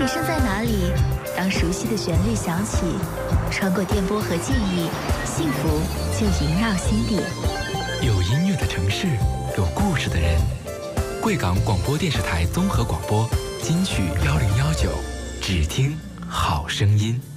你身在哪里？当熟悉的旋律响起，穿过电波和记忆，幸福就萦绕心底。 有音乐的城市，有故事的人。贵港广播电视台综合广播金曲1019，只听好声音。